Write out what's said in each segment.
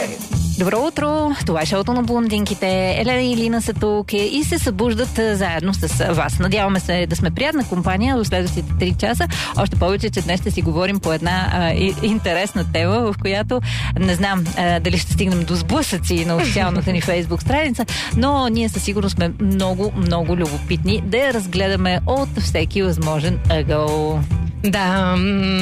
Добро утро! Това е шоуто на блондинките. Елена и Лина са тук и се събуждат заедно с вас. Надяваме се да сме приятна компания в следващите 3 часа. Още повече, че днес ще си говорим по една интересна тема, в която не знам дали ще стигнем до сблъсъци на официалната ни Фейсбук страница, но ние със сигурност сме много, много любопитни да я разгледаме от всеки възможен ъгъл. Да.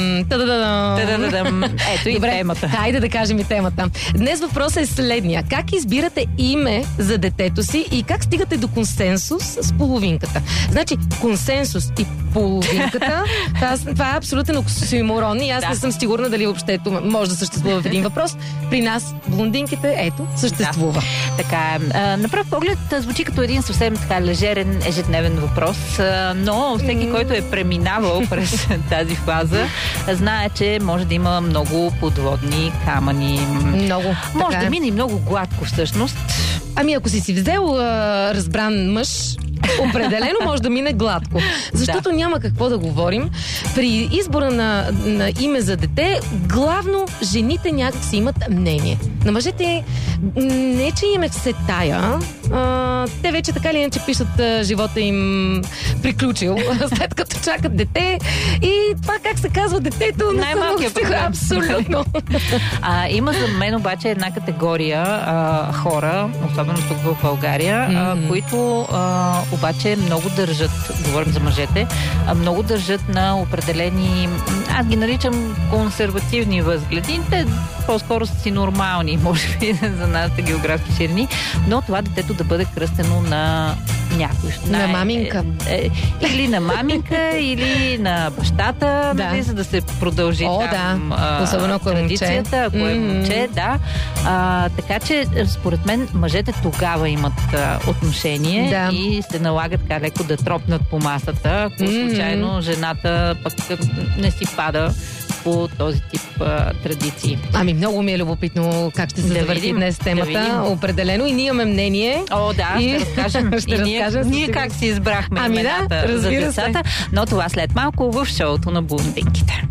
Ето и темата. Хайде да кажем и темата. Днес въпросът е следния. Как избирате име за детето си и как стигате до консенсус с половинката? Значи, консенсус и половинката, това е абсолютен оксиморон и аз не съм сигурна дали въобще може да съществува в един въпрос. При нас, блондинките, ето, съществува. Да. Така е. На пръв поглед звучи като един съвсем така лежерен, ежедневен въпрос, но всеки, който е преминавал през тази фаза, знае, че може да има много подводни камъни. Много. Може да мине и много гладко всъщност. Ами ако си взел разбран мъж, определено може да мине гладко. Защото няма какво да говорим. При избора на име за дете, главно жените някак си имат мнение. На мъжете не, че им е все тая. Те вече така или иначе пишат живота им приключил, след като чакат дете. И това как се казва детето, най-малкият проблем. Абсолютно. Има за мен обаче една категория хора, особено тук в България, които обаче много държат, говорим за мъжете, много държат на определени, аз ги наричам консервативни възгледи. Те по-скоро са си нормални, може би за нашите географски ширини, но това детето да бъде кръстено на някой. На маминка. Или на маминка, или на бащата, нали, за да се продължи там особено ако традицията, ако е момче, да. Така че, според мен, мъжете тогава имат отношение и се налага така леко да тропнат по масата, ако случайно жената пък не си пада по този тип традиции. Ами много ми е любопитно как ще се завърти днес темата. Определено и ние имаме мнение. О, да, ще разкажем. Ние как си избрахме имената за децата, но това след малко в шоуто на блондинките.